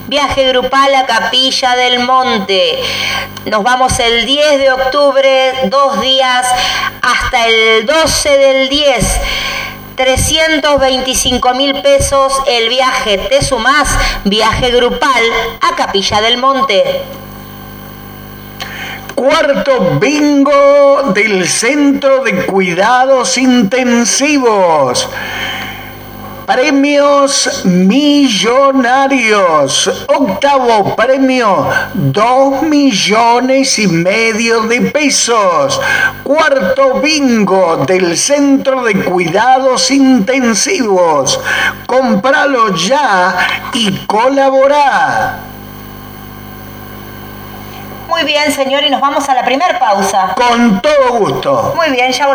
Viaje grupal a Capilla del Monte. Nos vamos el 10 de octubre, 2 días, hasta el 12 del 10. 325.000 pesos el viaje. ¿Te sumás? Viaje grupal a Capilla del Monte. Cuarto bingo del Centro de Cuidados Intensivos. Premios millonarios. Octavo premio, 2,5 millones de pesos. Cuarto bingo del Centro de Cuidados Intensivos. Cómpralo ya y colabora. Muy bien, señor, y nos vamos a la primer pausa. Con todo gusto. Muy bien, ya volvemos.